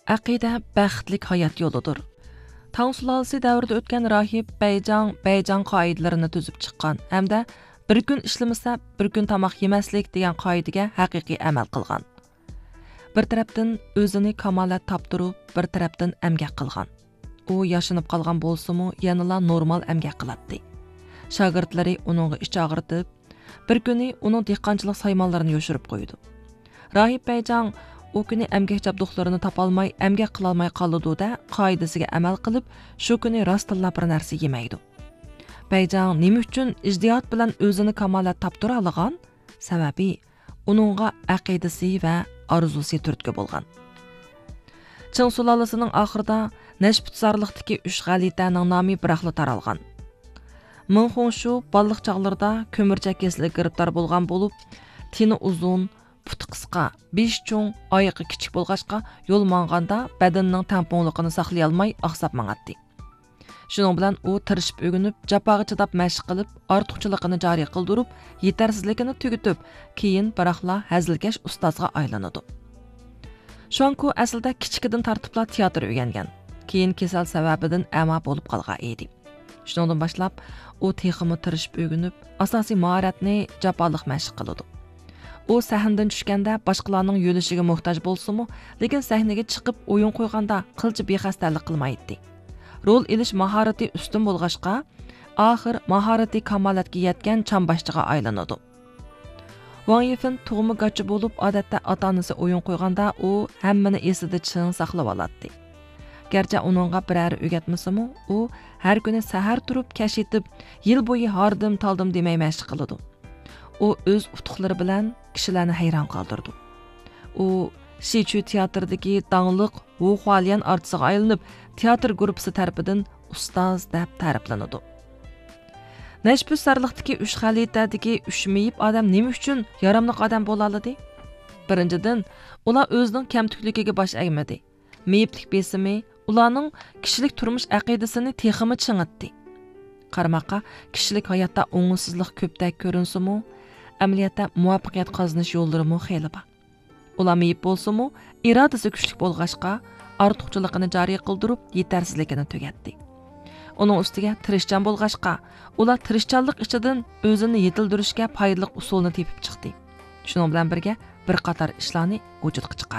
Aqida baxtlik hayot yo'lidir. Tang sulolasi davrida o'tgan rahib Beyjang qoidalarini tuzib chiqqan hamda bir kun ishlamasa bir kun tomoq yemaslik degan qoidaga haqiqiy amal qilgan. Bir tarafdan o'zini kamolat toptirib, bir tarafdan amgak qilgan. U yashinib qolgan bo'lsa-mu, yanala normal amgak qiladi. Shogirdlari uningga ich og'ritib, bir kuni uning dehqonchilik saymonlarini yoshirib qo'ydi. Rahib Beyjang o kuni əmgək jabduqlarını tapalmay, əmgək qılalmay qalıdı qoidasiga amal qilib, shu kuni rostilla bir narsa yemaydi. Beyjang nima uchun ijdihod bilan o'zini kamolat toptira olgan? Sababi uningga aqidasi va orzusi turtki bo'lgan. Ching sulolasining oxirida Nashbutzorlikdagi 3 g'alitaning nomi biraqli taralgan. Ming Xongshu balliq chog'larida ko'mirchak kasalligiga giribtor bo'lgan bo'lib, tini uzun, puti qisqa, besh cho'ng, oyoqi kichik bo'lg'achqa yo'l manganda badanining tamponligini saqlay olmay oqsab mangadi. Shuning bilan u tirishib o'ginib, jafoga chidab mashq qilib, ortiqchiligini joriy qildirib, yetarsizligini tugitib, keyin biraqla hazilkash ustozga aylanadi. Shonku aslida kichikidan tartibla teatr o'rgangan. Keyin kasal sababidan ama bo'lib qolgan edi. Shundan boshlab u teximi tirishib o'ginib, asosiy mahoratni jafoliq mashq qiladi. U sahnadan tushganda boshqalarning yo'lishiga muhtoj bo'lsa-mu, lekin sahnaga chiqib o'yin qo'yganda qilchi bexastarlik qilmaydi. Rol elish mahorati ustun bo'lg'ashqa, oxir mahorati kamolatga yetgan chamboshchiga aylanadi. Wang Yifan tug'mi gachi bo'lib, odatda ota-onasi o'yin qo'yganda u hammani esida ching saqlab oladi. Garchi uningga biror o'rgatmasa-mu, u har kuni sahar turib kash etib, yil bo'yi hardim taldim demay mashq qiladi. U o'z utuqlari bilan kishilarni hayron qoldirdi. U Shichu teatridagi dangliq Wu Hualian artistiga aylanib, teatr guruhi tarafidan ustoz deb ta'riflanadi. Nashbutzorlikdagi 3 xalitadagi 3 meyib odam nima uchun yaramli odam bo'la oladi? Birinchidan, ular o'zining kamtukligiga bosh egmadi. Meyiblik besimi ularning kishilik turmush aqidasini teximi chingitdi. Qarmoqqa kishilik hayotda o'ngsizlik ko'pdak ko'rinsa-mu, amaliyotda muvaffaqiyat qozonish yo'llari mu xeyli bor. Ular meyib bo'lsa-mu, irodasi kuchli bo'lg'ashqa, ortiqchiligini joriy qildirib, yetarsizligini tugatdi. Uning ustiga tirishchan bo'lg'ashqa, ular tirishchanlik ichidan o'zini yetildirishga foydali usulni tepib chiqdi. Shuning bilan birga bir qator ishlarni vujudga chiqardi.